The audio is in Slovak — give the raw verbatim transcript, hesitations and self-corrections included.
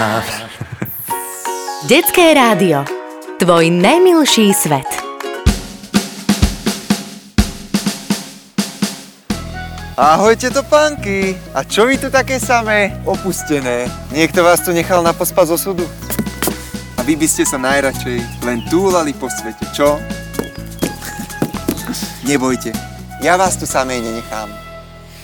Detské rádio. Tvoj najmilší svet. Ahojte topánky! A čo vy tu také samé? Opustené. Niekto vás tu nechal na pospas osudu? A vy by ste sa najradšej len túlali po svete, čo? Nebojte, ja vás tu samé nenechám.